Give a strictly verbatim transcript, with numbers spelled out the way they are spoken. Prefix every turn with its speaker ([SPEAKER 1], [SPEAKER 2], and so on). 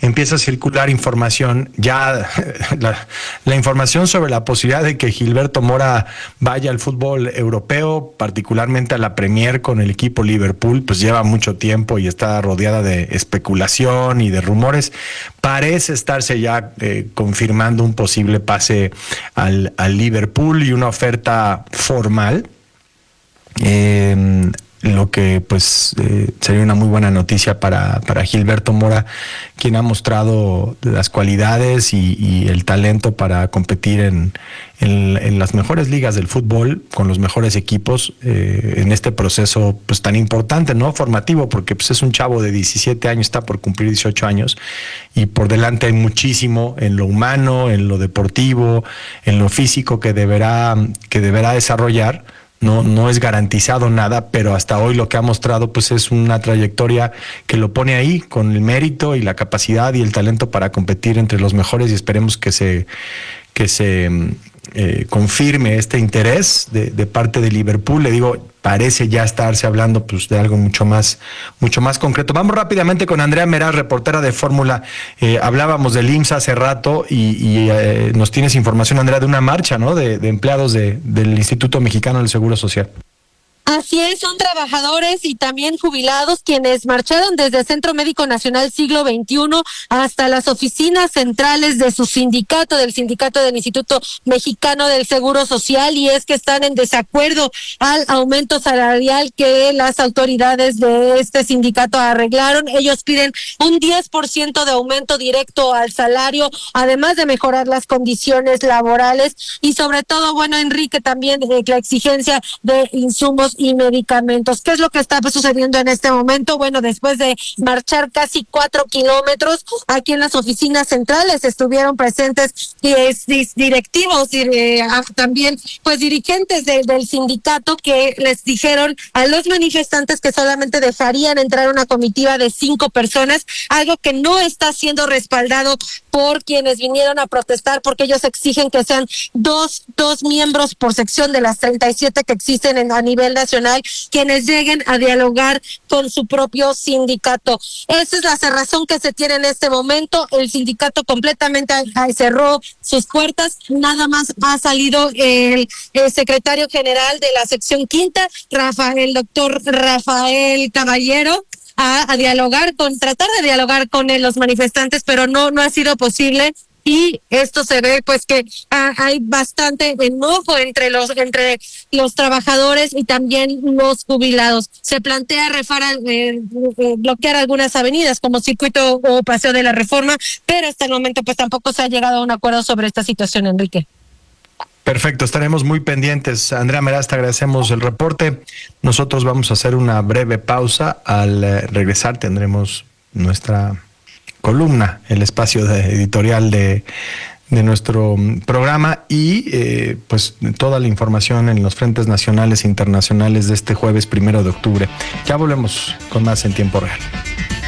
[SPEAKER 1] empieza a circular información, ya la, la información sobre la posibilidad de que Gilberto Mora vaya al fútbol europeo, particularmente a la Premier con el equipo Liverpool, pues lleva mucho tiempo y está rodeada de especulación y de rumores. Parece estarse ya eh, confirmando un posible pase al, al Liverpool y una oferta formal. Eh, lo que pues eh, sería una muy buena noticia para, para Gilberto Mora, quien ha mostrado las cualidades y, y el talento para competir en, en, en las mejores ligas del fútbol, con los mejores equipos, eh, en este proceso pues tan importante, ¿no? Formativo, porque pues es un chavo de diecisiete años, está por cumplir dieciocho años, y por delante hay muchísimo en lo humano, en lo deportivo, en lo físico que deberá, que deberá desarrollar. No, no es garantizado nada, pero hasta hoy lo que ha mostrado pues es una trayectoria que lo pone ahí con el mérito y la capacidad y el talento para competir entre los mejores, y esperemos que se, que se eh, confirme este interés de, de parte de Liverpool. Le digo, parece ya estarse hablando pues de algo mucho más, mucho más concreto. Vamos rápidamente con Andrea Meraz, reportera de Fórmula. Eh, hablábamos del I M S S hace rato y, y eh, nos tienes información, Andrea, de una marcha, ¿no? De, de empleados de, del Instituto Mexicano del Seguro Social.
[SPEAKER 2] Así es, son trabajadores y también jubilados quienes marcharon desde el Centro Médico Nacional Siglo veintiuno hasta las oficinas centrales de su sindicato, del sindicato del Instituto Mexicano del Seguro Social, y es que están en desacuerdo al aumento salarial que las autoridades de este sindicato arreglaron. Ellos piden un diez por ciento de aumento directo al salario, además de mejorar las condiciones laborales y sobre todo, bueno, Enrique, también eh, la exigencia de insumos y medicamentos. ¿Qué es lo que está sucediendo en este momento? Bueno, después de marchar casi cuatro kilómetros, aquí en las oficinas centrales estuvieron presentes directivos y eh, también pues dirigentes de, del sindicato, que les dijeron a los manifestantes que solamente dejarían entrar una comitiva de cinco personas, algo que no está siendo respaldado por quienes vinieron a protestar, porque ellos exigen que sean dos, dos miembros por sección de las treinta y siete que existen en, a nivel nacional, quienes lleguen a dialogar con su propio sindicato. Esa es la cerrazón que se tiene en este momento. El sindicato completamente cerró sus puertas. Nada más ha salido el, el secretario general de la sección quinta, Rafael, el doctor Rafael Caballero, A, a dialogar con, tratar de dialogar con él, los manifestantes, pero no, no ha sido posible. Y esto se ve pues que ah, hay bastante enojo entre los entre los trabajadores y también los jubilados. Se plantea refar, eh, eh, bloquear algunas avenidas como Circuito o Paseo de la Reforma, pero hasta el momento pues tampoco se ha llegado a un acuerdo sobre esta situación, Enrique.
[SPEAKER 1] Perfecto, estaremos muy pendientes. Andrea Meraz, te agradecemos el reporte. Nosotros vamos a hacer una breve pausa. Al eh, regresar tendremos nuestra columna, el espacio de editorial de, de nuestro programa y eh, pues toda la información en los frentes nacionales e internacionales de este jueves primero de octubre. Ya volvemos con más en tiempo real.